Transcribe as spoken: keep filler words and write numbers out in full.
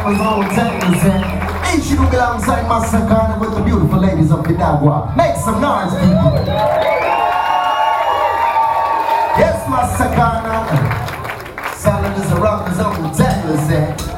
was on Tanglers and ain't you gonna get alongside Masakana with the beautiful ladies of Cadagua. Make some noise, people. Yes, Masakana. Salad is around the zone Tanglers and